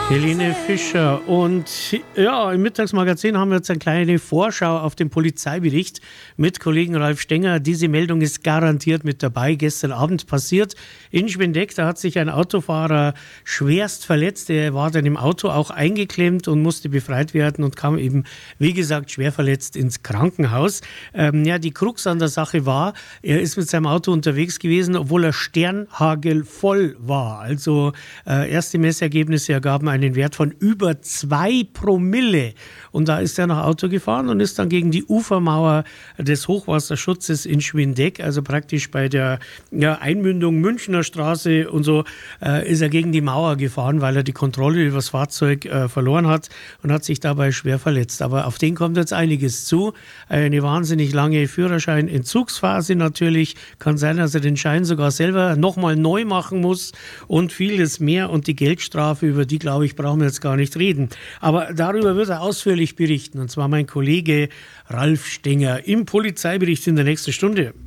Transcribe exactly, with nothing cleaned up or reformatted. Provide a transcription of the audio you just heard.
Helene Fischer. Und ja, im Mittagsmagazin haben wir jetzt eine kleine Vorschau auf den Polizeibericht mit Kollegen Ralf Stenger. Diese Meldung ist garantiert mit dabei. Gestern Abend passiert in Schwendeck, da hat sich ein Autofahrer schwerst verletzt. Er war dann im Auto auch eingeklemmt und musste befreit werden und kam eben, wie gesagt, schwer verletzt ins Krankenhaus. Ähm, ja, die Krux an der Sache war, er ist mit seinem Auto unterwegs gewesen, obwohl er sternhagelvoll war. Also äh, erste Messergebnisse ergaben einen Wert von über zwei Promille. Und da ist er nach Auto gefahren und ist dann gegen die Ufermauer des Hochwasserschutzes in Schwendeck, also praktisch bei der ja, Einmündung Münchner Straße und so, äh, ist er gegen die Mauer gefahren, weil er die Kontrolle über das Fahrzeug äh, verloren hat und hat sich dabei schwer verletzt. Aber auf den kommt jetzt einiges zu. Eine wahnsinnig lange Führerschein-Entzugsphase natürlich. Kann sein, dass er den Schein sogar selber nochmal neu machen muss und vieles mehr. Und die Geldstrafe, über die, glaube ich, brauchen wir jetzt gar nicht reden. Aber darüber wird er ausführlich berichten. Und zwar mein Kollege Ralf Stenger im Polizeibericht in der nächsten Stunde.